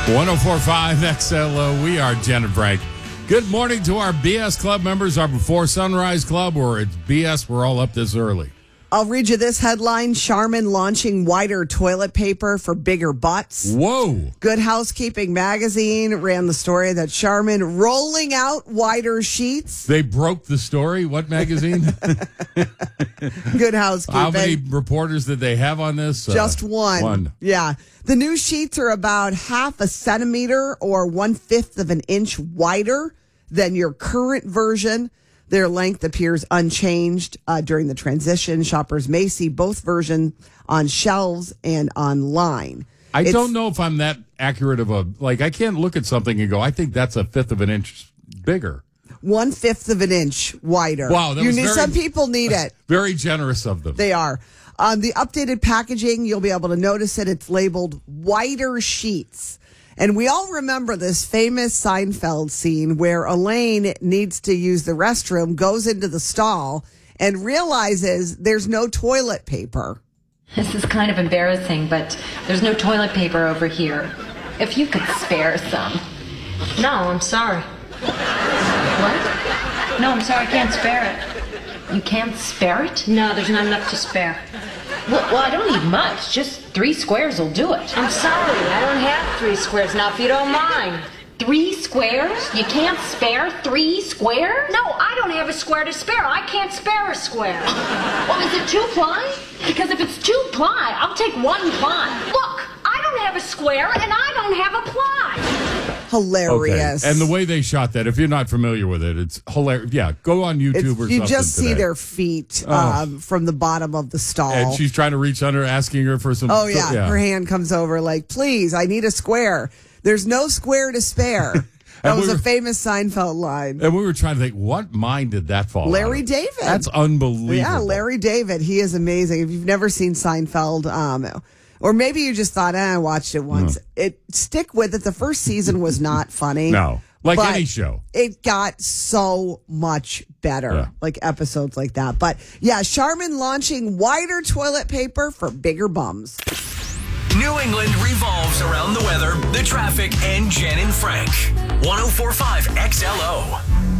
1045 XLO. We are Jen and Frank. Good morning to our BS Club members, our Before Sunrise Club, or it's BS, we're all up this early. I'll read you this headline. Charmin launching wider toilet paper for bigger butts. Whoa. Good Housekeeping magazine ran the story that Charmin rolling out wider sheets. They broke the story. What magazine? Good Housekeeping. How many reporters did they have on this? Just one. One. Yeah. The new sheets are about half a centimeter or 1/5 of an inch wider than your current version. Their length appears unchanged during the transition. Shoppers may see both versions on shelves and online. I don't know if I'm that accurate of I can't look at something and go, I think that's 1/5 of an inch bigger. 1/5 of an inch wider. Wow. Some people need it. Very generous of them. They are. On the updated packaging, you'll be able to notice it. It's labeled wider sheets. And we all remember this famous Seinfeld scene where Elaine needs to use the restroom, goes into the stall, and realizes there's no toilet paper. This is kind of embarrassing, but there's no toilet paper over here. If you could spare some. No, I'm sorry. What? No, I'm sorry, I can't spare it. You can't spare it? No, there's not enough to spare. Well, I don't need much. Just 3 squares will do it. I'm sorry, I don't have 3 squares now, if you don't mind. 3 squares? You can't spare 3 squares? No, I don't have a square to spare. I can't spare a square. Well, is it 2-ply? Because if it's 2-ply, I'll take 1-ply. Look, I don't have a square and I don't have a ply. Hilarious. Okay. And the way they shot that, if you're not familiar with it, it's hilarious. Yeah, go on YouTube or something. You just see today. their feet from the bottom of the stall. And she's trying to reach under, asking her for some. Oh, yeah. Her hand comes over like, please, I need a square. There's no square to spare. That was a famous Seinfeld line. And we were trying to think, what mind did that fall Larry out of? David. That's unbelievable. Yeah, Larry David. He is amazing. If you've never seen Seinfeld, or maybe you just thought, I watched it once. Stick with it. The first season was not funny. No, like any show. It got so much better, like episodes like that. But yeah, Charmin launching wider toilet paper for bigger bums. New England revolves around the weather, the traffic, and Jen and Frank. 1045 XLO.